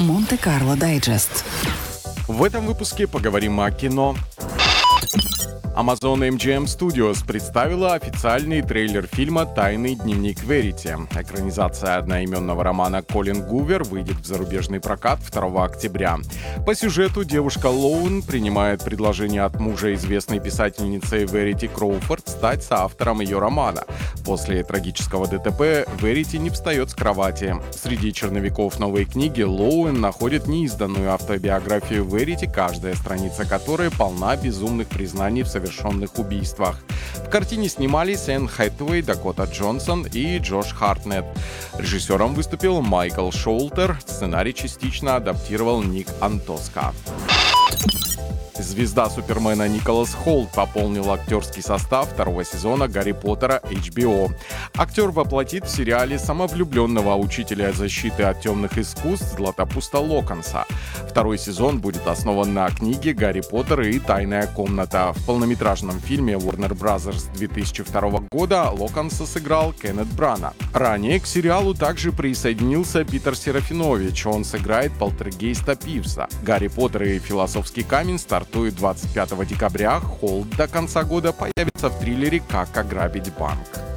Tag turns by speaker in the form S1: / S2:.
S1: Монте-Карло Дайджест.
S2: В этом выпуске поговорим о кино. Amazon MGM Studios представила официальный трейлер фильма «Тайный дневник Верити». Экранизация одноименного романа «Колин Гувер» выйдет в зарубежный прокат 2 октября. По сюжету девушка Лоуэн принимает предложение от мужа известной писательницы Верити Кроуфорд стать соавтором ее романа. После трагического ДТП Верити не встает с кровати. Среди черновиков новой книги Лоуэн находит неизданную автобиографию Верити, каждая страница которой полна безумных признаний в совершенных убийствах. В картине снимались Энн Хэтэуэй, Дакота Джонсон и Джош Хартнетт. Режиссером выступил Майкл Шолтер, сценарий частично адаптировал Ник Антоска. Звезда Супермена Николас Холт пополнил актерский состав 2 сезона «Гарри Поттера» HBO. Актер воплотит в сериале самовлюбленного учителя защиты от темных искусств Златопуста Локонса. 2 сезон будет основан на книге «Гарри Поттер и тайная комната». В полнометражном фильме Warner Bros. 2002 года Локонса сыграл Кеннет Брана. Ранее к сериалу также присоединился Питер Серафинович. Он сыграет полтергейста Пивса. «Гарри Поттер и философский камень» стартует 25 декабря. Холт до конца года появится в триллере «Как ограбить банк».